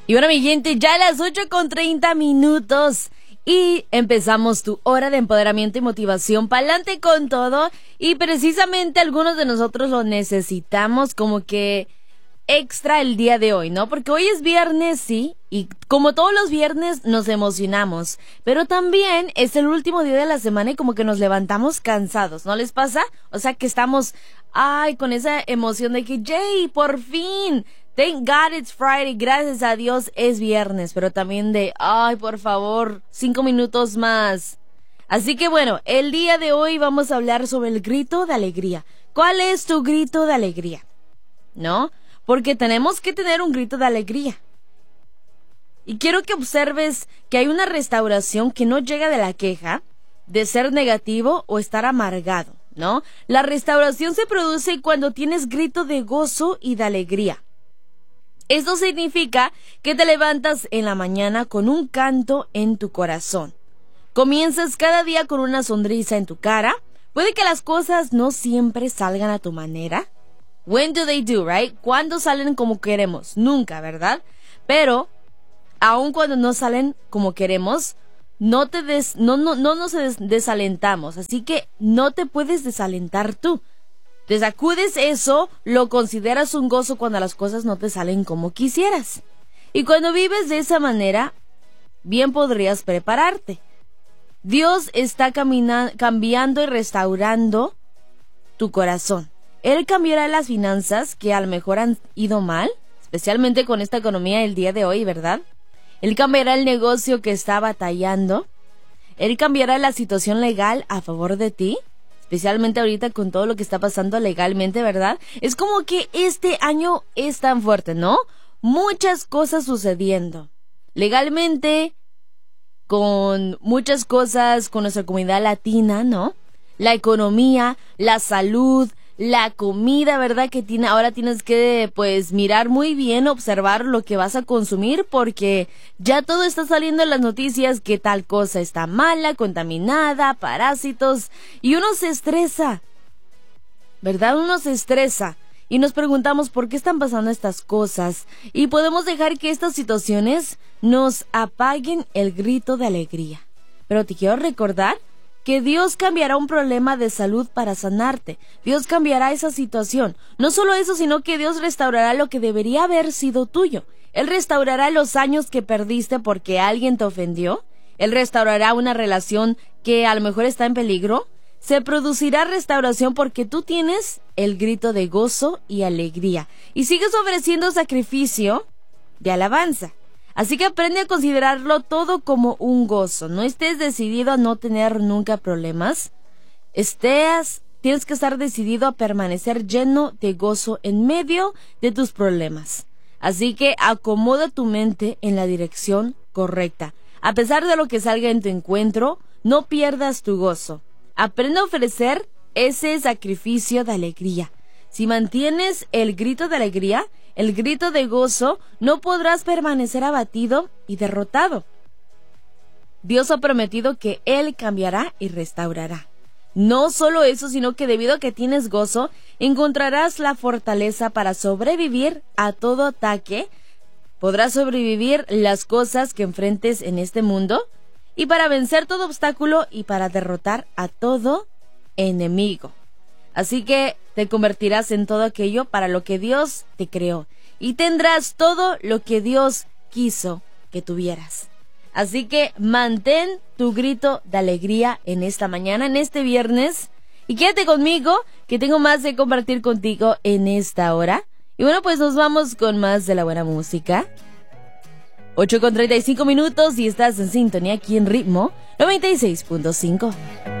Y bueno, mi gente, ya a las 8:30 y empezamos tu hora de empoderamiento y motivación. Pa'lante con todo. Y precisamente algunos de nosotros lo necesitamos como que extra el día de hoy, ¿no? Porque hoy es viernes, sí, y como todos los viernes nos emocionamos, pero también es el último día de la semana y como que nos levantamos cansados, ¿no les pasa? O sea que estamos, con esa emoción de que, ¡yay! ¡Por fin! Thank God it's Friday, gracias a Dios es viernes, pero también de, por favor, 5 minutos más. Así que bueno, el día de hoy vamos a hablar sobre el grito de alegría. ¿Cuál es tu grito de alegría? ¿No? Porque tenemos que tener un grito de alegría. Y quiero que observes que hay una restauración que no llega de la queja, de ser negativo o estar amargado, ¿no? La restauración se produce cuando tienes grito de gozo y de alegría. Esto significa que te levantas en la mañana con un canto en tu corazón. Comienzas cada día con una sonrisa en tu cara. Puede que las cosas no siempre salgan a tu manera. When do they do, right? ¿Cuándo salen como queremos? Nunca, ¿verdad? Pero, aun cuando no salen como queremos, no nos desalentamos. Así que no te puedes desalentar tú. Te sacudes eso, lo consideras un gozo cuando las cosas no te salen como quisieras. Y cuando vives de esa manera, bien podrías prepararte. Dios está cambiando y restaurando tu corazón. Él cambiará las finanzas que a lo mejor han ido mal, especialmente con esta economía del día de hoy, ¿verdad? Él cambiará el negocio que está batallando. Él cambiará la situación legal a favor de ti, especialmente ahorita con todo lo que está pasando legalmente, ¿verdad? Es como que este año es tan fuerte, ¿no? Muchas cosas sucediendo. Legalmente, con muchas cosas con nuestra comunidad latina, ¿no? La economía, la salud, la comida, ¿verdad? Que ahora tienes que, mirar muy bien, observar lo que vas a consumir, porque ya todo está saliendo en las noticias que tal cosa está mala, contaminada, parásitos, y uno se estresa, ¿verdad? Uno se estresa y nos preguntamos por qué están pasando estas cosas, y podemos dejar que estas situaciones nos apaguen el grito de alegría. Pero te quiero recordar que Dios cambiará un problema de salud para sanarte. Dios cambiará esa situación. No solo eso, sino que Dios restaurará lo que debería haber sido tuyo. Él restaurará los años que perdiste porque alguien te ofendió. Él restaurará una relación que a lo mejor está en peligro. Se producirá restauración porque tú tienes el grito de gozo y alegría. Y sigues ofreciendo sacrificio de alabanza. Así que aprende a considerarlo todo como un gozo. No estés decidido a no tener nunca problemas. Tienes que estar decidido a permanecer lleno de gozo en medio de tus problemas. Así que acomoda tu mente en la dirección correcta. A pesar de lo que salga en tu encuentro, no pierdas tu gozo. Aprende a ofrecer ese sacrificio de alegría. Si mantienes el grito de alegría, el grito de gozo, no podrás permanecer abatido y derrotado. Dios ha prometido que Él cambiará y restaurará. No solo eso, sino que debido a que tienes gozo, encontrarás la fortaleza para sobrevivir a todo ataque. Podrás sobrevivir las cosas que enfrentes en este mundo y para vencer todo obstáculo y para derrotar a todo enemigo. Así que te convertirás en todo aquello para lo que Dios te creó y tendrás todo lo que Dios quiso que tuvieras. Así que mantén tu grito de alegría en esta mañana, en este viernes, y quédate conmigo que tengo más de compartir contigo en esta hora. Y bueno, pues nos vamos con más de la buena música. 8:35 y estás en sintonía aquí en Ritmo 96.5.